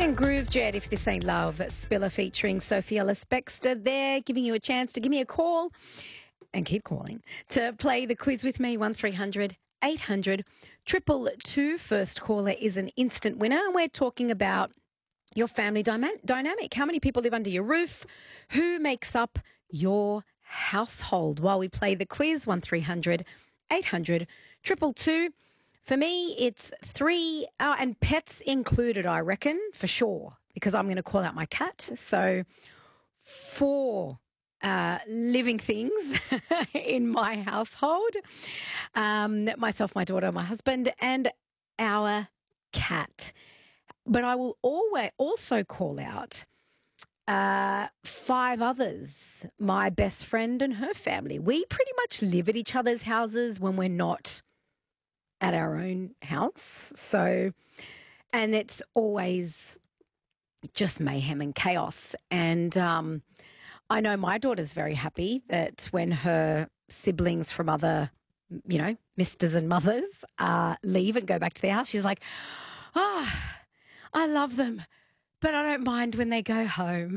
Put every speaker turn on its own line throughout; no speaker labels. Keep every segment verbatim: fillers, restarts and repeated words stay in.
And Groove Jet, If This Ain't Love, Spiller featuring Sophie Ellis-Bextor there, giving you a chance to give me a call and keep calling to play the quiz with me, one three hundred eight hundred two two. First caller is an instant winner. We're talking about your family dyma- dynamic. How many people live under your roof? Who makes up your household? While we play the quiz, one three hundred eight hundred two two. For me, it's three, uh, and pets included, I reckon, for sure, because I'm going to call out my cat. So four uh, living things in my household, um, myself, my daughter, my husband, and our cat. But I will always also call out uh, five others, my best friend and her family. We pretty much live at each other's houses when we're not at our own house. So, and it's always just mayhem and chaos. And um, I know my daughter's very happy that when her siblings from other, you know, misters and mothers uh, leave and go back to their house, she's like, ah, oh, I love them, but I don't mind when they go home.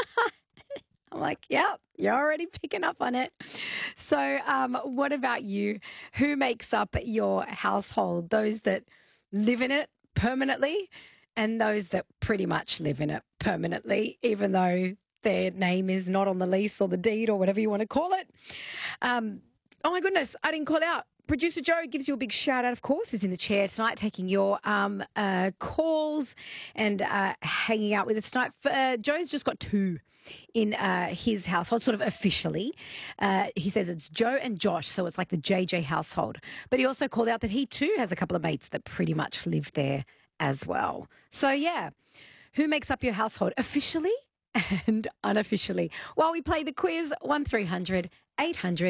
I'm like, yep, you're already picking up on it. So um, what about you? Who makes up your household? Those that live in it permanently and those that pretty much live in it permanently, even though their name is not on the lease or the deed or whatever you want to call it. Um, oh, my goodness, I didn't call it out. Producer Joe gives you a big shout out, of course, is in the chair tonight taking your um, uh, calls and uh, hanging out with us tonight. Uh, Joe's just got two in uh, his household, sort of officially. Uh, he says it's Joe and Josh, so it's like the J J household. But he also called out that he too has a couple of mates that pretty much live there as well. So, yeah, who makes up your household officially and unofficially? While we play the quiz, one three hundred eight hundred